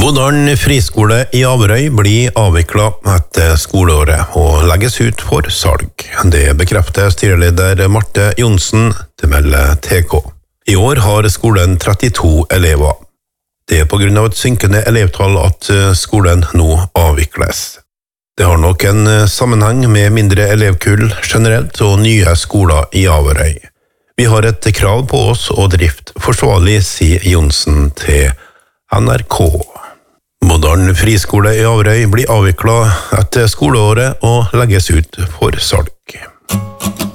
Modern friskole i Averøy blir avviklet etter skoleåret og legges ut for salg. Det bekrefter styreleder Marte Johnsen til Melde TK. I år har skolen 32 elever. Det er på grunn av et synkende elevtall at skolen nå avvikles. Det har nok en sammenheng med mindre elevkull generelt og nye skoler i Averøy. Vi har et krav på oss å drift forsvarlig, sier Johnsen til NRK. Modern friskole i Averøy blir avviklet etter skoleåret og legges ut for salg.